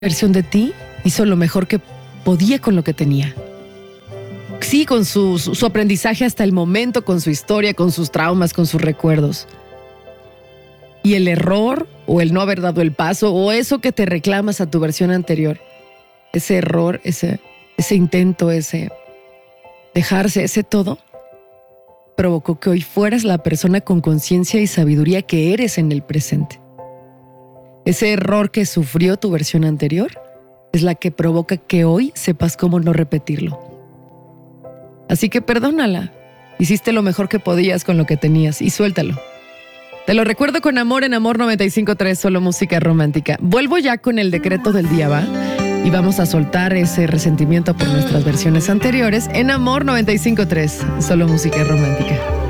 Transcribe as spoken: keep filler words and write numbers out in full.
versión de ti hizo lo mejor que podía con lo que tenía. Sí, con su, su, su aprendizaje hasta el momento, con su historia, con sus traumas, con sus recuerdos. Y el error, o el no haber dado el paso, o eso que te reclamas a tu versión anterior, ese error, ese, ese intento, ese dejarse, ese todo, provocó que hoy fueras la persona con conciencia y sabiduría que eres en el presente. Ese error que sufrió tu versión anterior es la que provoca que hoy sepas cómo no repetirlo. Así que perdónala. Hiciste lo mejor que podías con lo que tenías y suéltalo. Te lo recuerdo con amor en Amor noventa y cinco punto tres, solo música romántica. Vuelvo ya con el decreto del día, ¿va? Y vamos a soltar ese resentimiento por nuestras versiones anteriores en Amor noventa y cinco punto tres, solo música romántica.